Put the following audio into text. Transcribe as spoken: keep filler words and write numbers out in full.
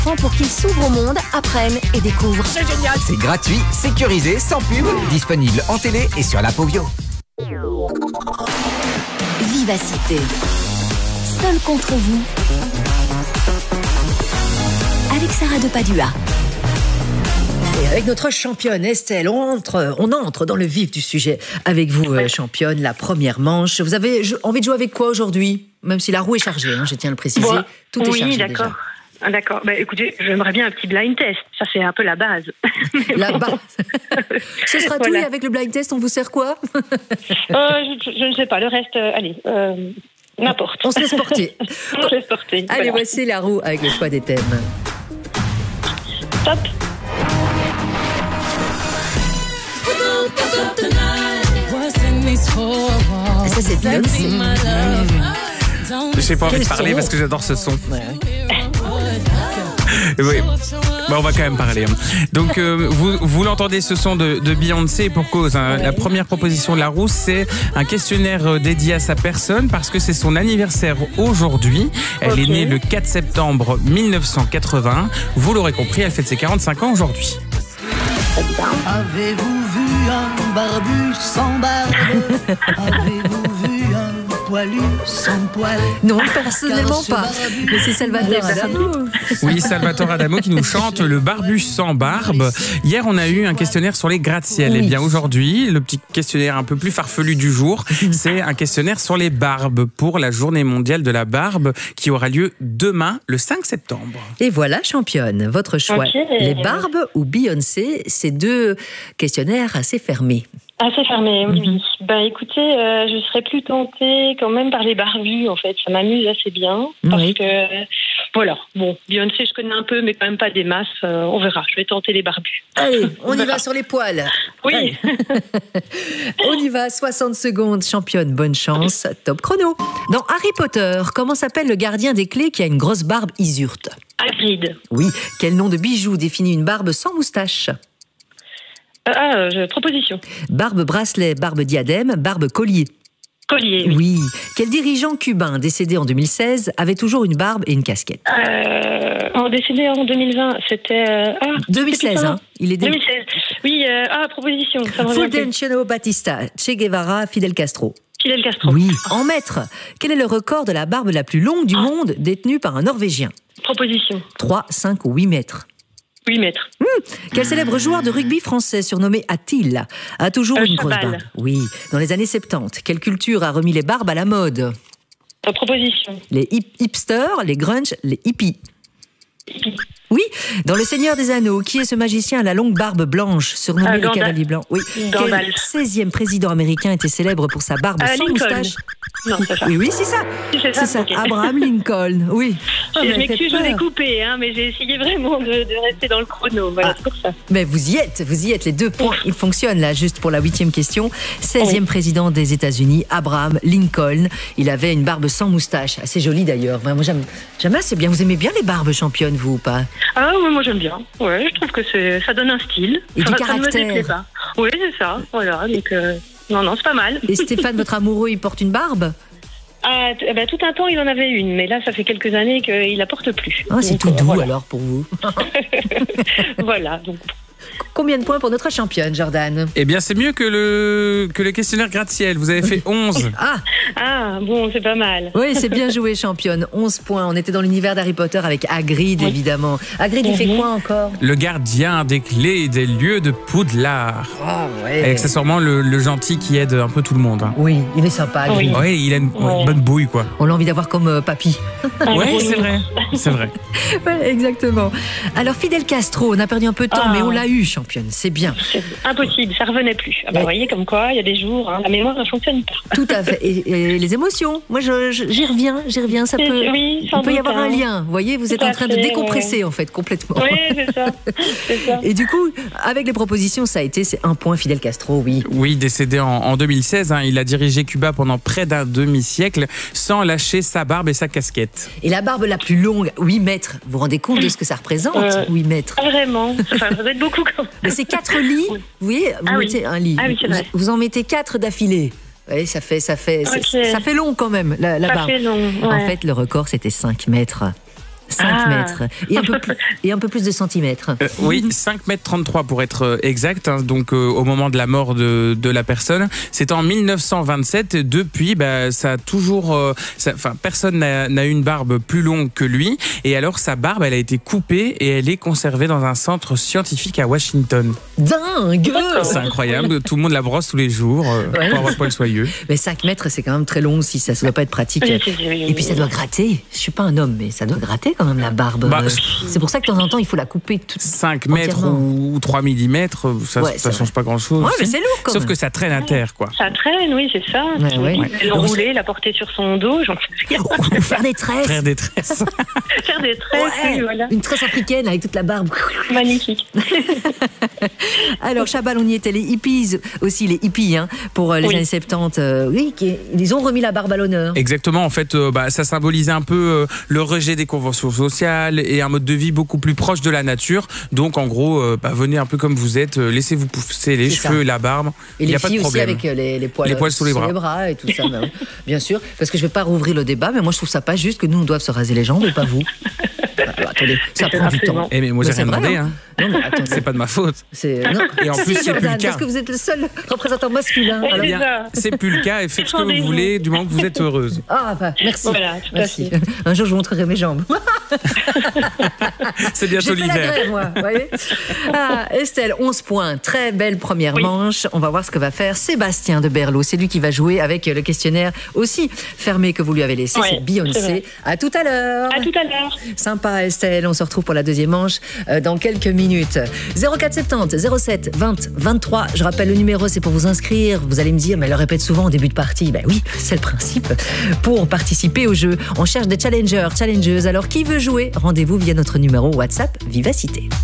Pour qu'ils s'ouvrent au monde, apprennent et découvrent. C'est génial, c'est gratuit, sécurisé, sans pub, disponible en télé et sur l'app Ovio. Vivacité. Seul contre vous. Avec Sarah de Padua. Et avec notre championne Estelle, on entre, on entre dans le vif du sujet. Avec vous, euh, championne, la première manche. Vous avez envie de jouer avec quoi aujourd'hui ? Même si la roue est chargée, hein, je tiens à le préciser. Bon, Tout est oui, chargé d'accord. déjà. Ah, d'accord. Bah, écoutez, j'aimerais bien un petit blind test. Ça, c'est un peu la base. La base. Ce sera Voilà. tout. Et avec le blind test, on vous sert quoi ? euh, je, je ne sais pas. Le reste, euh, allez, euh, n'importe. On se laisse porter. On se laisse porter. Allez, Voilà. voici la roue avec le choix des thèmes. Top. Ça, c'est Beyoncé. J'ai pas envie Quel de parler son. parce que j'adore ce son. Ouais. Oui. Bah, on va quand même parler. Donc, euh, vous, vous l'entendez, ce son de, de Beyoncé, pour cause. Hein. La première proposition de la roue, c'est un questionnaire euh, dédié à sa personne parce que c'est son anniversaire aujourd'hui. Elle Okay. est née le quatre septembre mille neuf cent quatre-vingt. Vous l'aurez compris, elle fête ses quarante-cinq ans aujourd'hui. Avez-vous vu un barbu sans barbe? Avez-vous vu un poilu sans poil? Non, personnellement Car pas. ce barbu- Mais c'est Salvatore Adamo. Oui, Salvatore Adamo qui nous chante le barbu sans barbe. Hier, on a eu un questionnaire sur les gratte-ciel. Oui. Et bien aujourd'hui, le petit questionnaire un peu plus farfelu du jour, c'est un questionnaire sur les barbes pour la journée mondiale de la barbe qui aura lieu demain, le cinq septembre. Et voilà, championne, votre choix. Ok. Les barbes ou Beyoncé, c'est deux questionnaires assez fermés. Assez fermé, oui. oui. Bah, écoutez, euh, je serais plus tentée quand même par les barbus, en fait. Ça m'amuse assez bien. Parce Oui. que, euh, voilà. Bon, Beyoncé, je connais un peu, mais quand même pas des masses. Euh, on verra. Je vais tenter les barbus. Allez, on y va sur les poils. Oui. Allez. On y va, soixante secondes, championne, bonne chance, top chrono. Dans Harry Potter, comment s'appelle le gardien des clés qui a une grosse barbe isurte ? Hagrid. Oui, quel nom de bijou définit une barbe sans moustache ? Euh, ah, euh, proposition. Barbe bracelet, barbe diadème, barbe collier. Collier. Oui. Oui. Quel dirigeant cubain décédé en deux mille seize avait toujours une barbe et une casquette ? Euh, en décédé en deux mille vingt, c'était... Euh, ah, deux mille seize, c'était ça. hein. Il est dé... deux mille seize. Oui, euh, ah, proposition. Ça me revient plus. Fulgencio Batista, Che Guevara, Fidel Castro. Fidel Castro. Oui. En mètres, quel est le record de la barbe la plus longue du monde détenue par un Norvégien ? Proposition. trois, cinq ou huit mètres. huit mètres. Quel célèbre joueur de rugby français surnommé Attila a toujours Euh, une grosse Chabal. barbe ? Oui. Dans les années soixante-dix, quelle culture a remis les barbes à la mode ? Euh, proposition. Les hip- hipsters, les grunge, les hippies. Oui, dans Le Seigneur des Anneaux, qui est ce magicien à la longue barbe blanche, surnommé Euh, le Gandalf. Cavalier Blanc ? Oui. Gandalf. Quel seizième président américain était célèbre pour sa barbe Euh, sans Lincoln. moustache ? Non, c'est ça. Oui, oui, c'est ça. C'est ça, C'est ça, ok. Abraham Lincoln. Oui. Je Oh, mais m'excuse, je faites vous ai peur. coupé, hein, mais j'ai essayé vraiment de, de rester dans le chrono. Voilà, Ah. c'est pour ça. Mais vous y êtes, vous y êtes. Les deux points, ils fonctionnent là, juste pour la huitième question. seizième président des États-Unis, Abraham Lincoln. Il avait une barbe sans moustache. Assez jolie d'ailleurs. Enfin, moi, j'aime, j'aime assez bien. Vous aimez bien les barbes championnes, vous ou pas ? Ah oui, moi j'aime bien. Ouais, je trouve que c'est, ça donne un style. Et ça, du ça ne me caractère. déplaît pas. Oui, c'est ça. Voilà, donc euh, non, non, c'est pas mal. Et Stéphane, votre amoureux, il porte une barbe ? Ah, t- eh ben, tout un temps, il en avait une, mais là, ça fait quelques années qu'il la porte plus. Ah, c'est Donc, tout euh, doux voilà. alors pour vous. Voilà, donc Combien de points pour notre championne, Jordan ? Eh bien, c'est mieux que le, que le questionnaire gratte-ciel. Vous avez fait onze. Ah, ah bon, c'est pas mal. oui, c'est bien joué, championne. onze points. On était dans l'univers d'Harry Potter avec Hagrid, Oui. évidemment. Hagrid, il fait Mhm. quoi encore ? Le gardien des clés des lieux de Poudlard. Ah, Et ouais. accessoirement, le, le gentil qui aide un peu tout le monde. Hein. Oui, il est sympa, Hagrid. Ouais, il a une Ouais. bonne bouille, quoi. On a envie d'avoir comme euh, papy. Un Ouais, gros c'est nom. vrai. C'est vrai. Ouais, exactement. Alors, Fidel Castro, on a perdu un peu de temps, Ah. mais on l'a eu, championne. C'est bien. C'est impossible, ça revenait plus. Ah bah, Ouais. vous voyez, comme quoi, il y a des jours, hein, la mémoire ne fonctionne pas. Tout à fait. Et, et les émotions, moi, je- je- j'y reviens, j'y reviens. Ça C'est- peut, oui, sans il peut y doute, avoir un hein. lien. Vous voyez, vous Tout êtes en à train de fait, décompresser, en fait, complètement. Oui, c'est ça. C'est ça. Et du coup, avec les propositions, ça a été, c'est un point Fidel Castro, oui. Oui, décédé en, en deux mille seize. Hein, il a dirigé Cuba pendant près d'un demi-siècle sans lâcher sa barbe et sa casquette. Et la barbe la plus longue, huit mètres. Vous vous rendez compte de ce que ça représente, Euh, huit mètres? Pas vraiment. Enfin, ça doit être beaucoup quand même. Mais c'est quatre lits. Oui. Vous voyez, vous Ah oui. mettez un lit. Ah oui, c'est vous, vrai. vous en mettez quatre d'affilée. Vous voyez, ça fait, ça fait, Ok. c'est- ça fait long quand même, la, la Ça barbe. fait long. En ouais. fait, le record, c'était cinq mètres. cinq Ah. mètres. Et un, peu plus, et un peu plus de centimètres. Euh, oui, cinq mètres trente-trois pour être euh, exact. Hein, donc, euh, au moment de la mort de, de la personne, c'était en mille neuf cent vingt-sept. Depuis, bah, ça a toujours, euh, ça, enfin, personne n'a, n'a une barbe plus longue que lui. Et alors, sa barbe, elle a été coupée et elle est conservée dans un centre scientifique à Washington. Dingue! C'est incroyable. Tout le monde la brosse tous les jours euh, Ouais. pour avoir le poil soyeux. Mais cinq mètres, c'est quand même très long aussi, ça ne doit pas être pratique. Oui, c'est- oui, Et puis ça doit gratter. Je suis pas un homme, mais ça doit gratter quand même la barbe. Bah, Euh, c'est pour ça que de temps en temps, il faut la couper toute. cinq mètres Entièrement. ou trois millimètres, ça, Ouais, ça c'est change vrai. pas grand-chose. Ouais, mais c'est lourd quand Sauf même. que ça traîne à terre, quoi. Ça traîne, oui, c'est ça. Ouais, ouais. Oui, l'enrouler, la porter sur son dos, j'en sais rien. Ou, ou faire des tresses. Frère des tresses. Faire des tresses, Ouais, oui, voilà. une tresse africaine avec toute la barbe. Magnifique. Alors, Chabal, on y était, les hippies aussi, les hippies, hein, pour euh, les Oui. années soixante-dix, euh, oui, qui, ils ont remis la barbe à l'honneur. Exactement, en fait, euh, bah, ça symbolisait un peu euh, le rejet des conventions sociales et un mode de vie beaucoup plus proche de la nature. Donc, en gros, euh, bah, venez un peu comme vous êtes, euh, laissez-vous pousser les C'est cheveux, la barbe. Et Il n'y les a pas de filles aussi problème. avec euh, les, les poils, Les poils sous les bras. et tout ça, bah oui, bien sûr. Parce que je ne vais pas rouvrir le débat, mais moi je trouve ça pas juste que nous on doive se raser les jambes et pas vous. Ah, attendez, ça C'est prend du absolument. temps. Eh, mais moi, j'ai Mais c'est rien vrai, demandé. hein. Hein. Non, mais attendez. C'est pas de ma faute. C'est... Non. Et en Si, plus, c'est plus Jordan, le cas. parce que vous êtes le seul représentant masculin. Eh Alors- Eh bien, ça. c'est plus le cas et faites ce que vous Rendez-vous. voulez du moment que vous êtes heureuse. Ah, bah, merci. Voilà, tout à merci. fait. Un jour, je vous montrerai mes jambes. C'est bientôt J'ai fait la l'hiver. grève, moi. vous voyez. Ah, Estelle, onze points. Très belle première Oui. manche. On va voir ce que va faire Sébastien de Berlot. C'est lui qui va jouer avec le questionnaire aussi fermé que vous lui avez laissé. Ouais, c'est c'est Beyoncé. vrai. À tout à l'heure. À tout à l'heure. Sympa Estelle, on se retrouve pour la deuxième manche euh, dans quelques minutes. zéro quatre soixante-dix, zéro sept, vingt, vingt-trois. Je rappelle le numéro, c'est pour vous inscrire. Vous allez me dire, mais elle le répète souvent en début de partie. Ben oui, c'est le principe. Pour participer au jeu, on cherche des challengers, challengeuses. Alors qui veut jouer? Rendez-vous via notre numéro WhatsApp Vivacité.